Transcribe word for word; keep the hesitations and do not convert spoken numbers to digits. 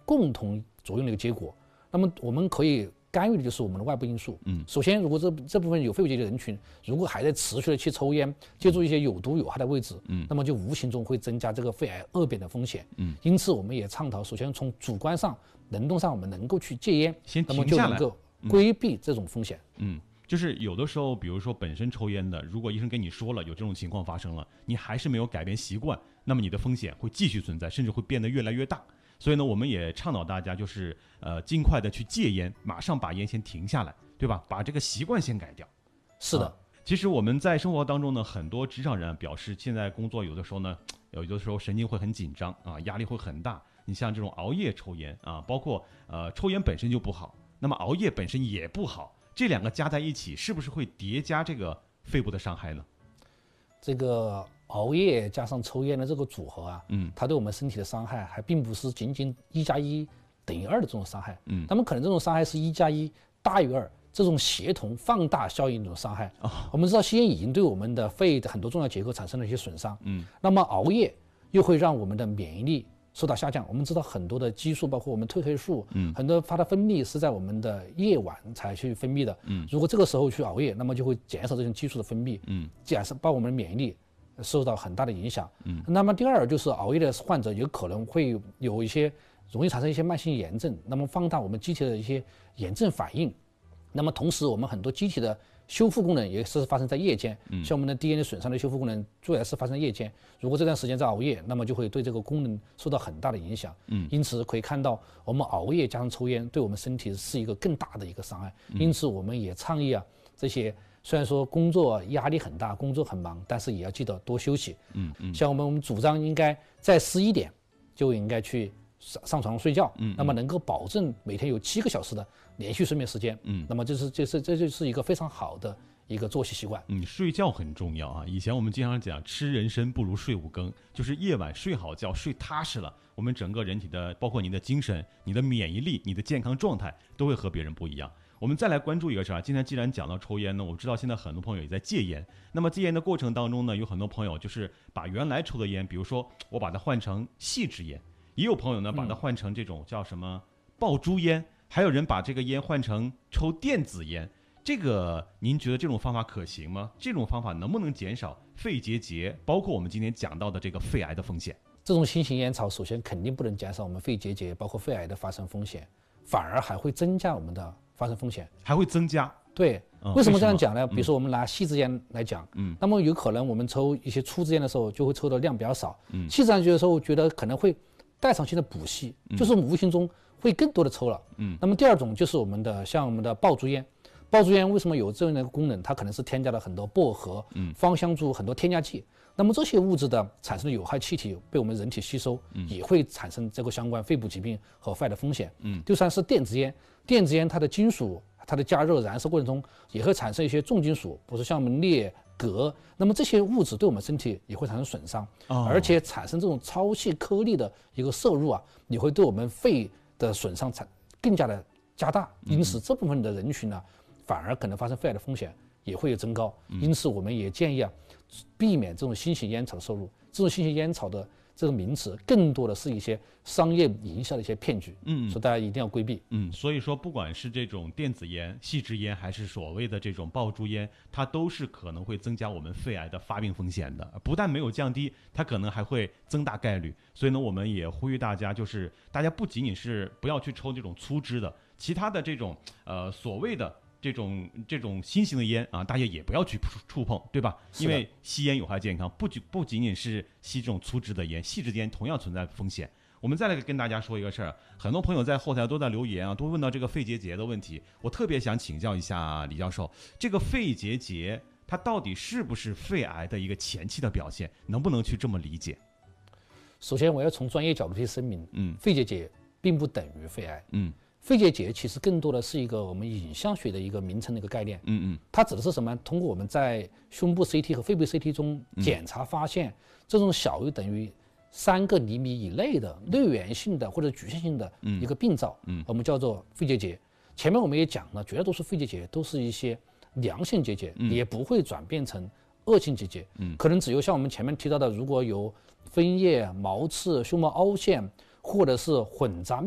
共同作用的一个结果。那么我们可以干预的就是我们的外部因素。嗯，首先，如果这这部分有肺结节的人群，如果还在持续的去抽烟，接触一些有毒有害的位置，嗯，那么就无形中会增加这个肺癌恶变的风险。嗯，因此我们也倡导，首先从主观上、能动上，我们能够去戒烟， 先停那么就下来能够规避这种风险。 嗯。就是有的时候，比如说本身抽烟的，如果医生跟你说了有这种情况发生了，你还是没有改变习惯，那么你的风险会继续存在，甚至会变得越来越大。所以呢，我们也倡导大家就是呃尽快的去戒烟，马上把烟先停下来，对吧？把这个习惯先改掉。 是的。 啊，其实我们在生活当中呢，很多职场人表示，现在工作有的时候呢，有的时候神经会很紧张啊，压力会很大。你像这种熬夜抽烟啊，包括呃抽烟本身就不好，那么熬夜本身也不好。这两个加在一起，是不是会叠加这个肺部的伤害呢？ 这个熬夜加上抽烟的这个组合啊， 嗯， 它对我们身体的伤害还并不是仅仅一加一等于二的这种伤害， 嗯， 那么可能这种伤害是一加一大于二，这种协同放大效应的这种伤害。哦，我们知道吸烟已经对我们的肺的很多重要结构产生了一些损伤，嗯，那么熬夜又会让我们的免疫力受到下降。我们知道很多的激素，包括我们褪黑素，嗯，很多它的分泌是在我们的夜晚才去分泌的，嗯，如果这个时候去熬夜，那么就会减少这种激素的分泌，嗯，减少把我们的免疫力受到很大的影响，嗯，那么第二就是熬夜的患者有可能会有一些容易产生一些慢性炎症，那么放大我们机体的一些炎症反应。那么同时，我们很多机体的修复功能也是发生在夜间，嗯，像我们的 D N A 损伤的修复功能主要是发生在夜间。如果这段时间在熬夜，那么就会对这个功能受到很大的影响。嗯，因此可以看到，我们熬夜加上抽烟，对我们身体是一个更大的一个伤害。因此，我们也倡议啊，这些虽然说工作压力很大，工作很忙，但是也要记得多休息。嗯嗯，像我们我们主张应该在十一点就应该去上上床睡觉，嗯，那么能够保证每天有七个小时的连续睡眠时间，嗯，那么这是这是这就是一个非常好的一个作息习惯。 嗯，睡觉很重要啊。以前我们经常讲，吃人参不如睡五更，就是夜晚睡好觉，睡踏实了，我们整个人体的，包括你的精神、你的免疫力、你的健康状态，都会和别人不一样。我们再来关注一个事儿，今天既然讲到抽烟呢，我知道现在很多朋友也在戒烟。那么戒烟的过程当中呢，有很多朋友就是把原来抽的烟，比如说我把它换成细支烟。也有朋友呢把它换成这种叫什么爆珠烟，还有人把这个烟换成抽电子烟。这个您觉得这种方法可行吗？这种方法能不能减少肺结节，包括我们今天讲到的这个肺癌的风险？ 这种新型烟草首先肯定不能减少我们肺结节包括肺癌的发生风险，反而还会增加我们的发生风险， 还会增加。 对， 嗯， 为什么这样讲呢？比如说我们拿细支烟来讲，嗯，那么有可能我们抽一些粗支烟的时候就会抽的量比较少，嗯，细支烟的时候觉得可能会代偿性的补吸，就是无形中会更多的抽了。嗯，那么第二种就是我们的像我们的爆珠烟，爆珠烟为什么有这样的功能？它可能是添加了很多薄荷、嗯、芳香珠很多添加剂，那么这些物质的产生的有害气体被我们人体吸收，嗯、也会产生这个相关肺部疾病和肺癌的风险。嗯，第三是电子烟，电子烟它的金属它的加热燃烧过程中也会产生一些重金属，比如说像我们镍、镉，那么这些物质对我们身体也会产生损伤，哦，而且产生这种超细颗粒的一个摄入啊，也会对我们肺的损伤产更加的加大，因此这部分的人群呢，反而可能发生肺癌的风险也会有增高。因此我们也建议啊，避免这种新型烟草的摄入。这种新型烟草的这个名词更多的是一些商业营销的一些骗局，嗯，所以大家一定要规避。 嗯，所以说不管是这种电子烟、细支烟，还是所谓的这种爆珠烟，它都是可能会增加我们肺癌的发病风险的。不但没有降低，它可能还会增大概率。所以呢，我们也呼吁大家，就是大家不仅仅是不要去抽这种粗支的，其他的这种呃所谓的这种这种新型的烟啊，大家也不要去触碰，对吧？因为吸烟有害健康，不仅不仅仅是吸这种粗支的烟，细支烟同样存在风险。我们再来跟大家说一个事儿，很多朋友在后台都在留言啊，都问到这个肺结节的问题。我特别想请教一下李教授，这个肺结节它到底是不是肺癌的一个前期的表现？能不能去这么理解？ 首先，我要从专业角度去声明，嗯，肺结节并不等于肺癌， 嗯。 肺结节其实更多的是一个我们影像学的一个名称的一个概念，嗯嗯，它指的是什么？通过我们在胸部 C T 和肺部 C T 中检查发现，这种小于等于三个厘米以内的类源性的或者局限性的一个病灶，嗯，我们叫做肺结节。前面我们也讲了，绝大多数肺结节都是一些良性结节，也不会转变成恶性结节，嗯，可能只有像我们前面提到的，如果有分叶、毛刺、胸膜凹陷或者是混杂